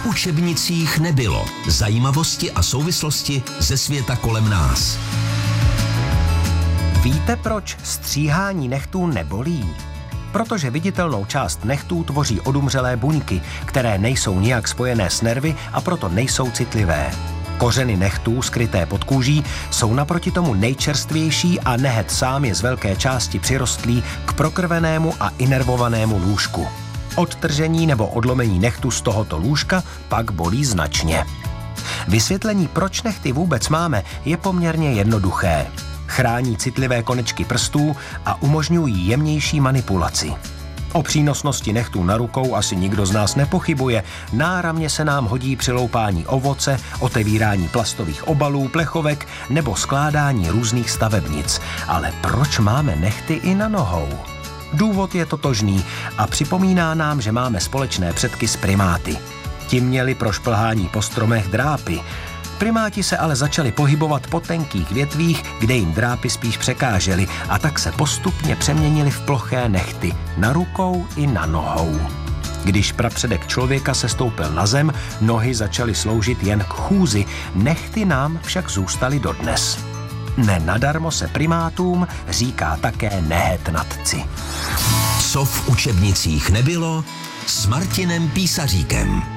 učebnicích nebylo. Zajímavosti a souvislosti ze světa kolem nás. Víte, proč stříhání nechtů nebolí? Protože viditelnou část nechtů tvoří odumřelé buňky, které nejsou nijak spojené s nervy a proto nejsou citlivé. Kořeny nechtů skryté pod kůží jsou naproti tomu nejčerstvější a nehet sám je z velké části přirostlý k prokrvenému a inervovanému lůžku. Odtržení nebo odlomení nechtu z tohoto lůžka pak bolí značně. Vysvětlení, proč nechty vůbec máme, je poměrně jednoduché. Chrání citlivé konečky prstů a umožňují jemnější manipulaci. O přínosnosti nechtů na rukou asi nikdo z nás nepochybuje. Náramně se nám hodí při loupání ovoce, otevírání plastových obalů, plechovek nebo skládání různých stavebnic. Ale proč máme nechty i na nohou? Důvod je totožný a připomíná nám, že máme společné předky s primáty. Ti měli pro šplhání po stromech drápy. Primáti se ale začali pohybovat po tenkých větvích, kde jim drápy spíš překážely, a tak se postupně přeměnili v ploché nechty na rukou i na nohou. Když prapředek člověka se stoupil na zem, nohy začaly sloužit jen k chůzi, nechty nám však zůstaly dodnes. Nenadarmo se primátům říká také nehetnatci. Co v učebnicích nebylo s Martinem Písaříkem.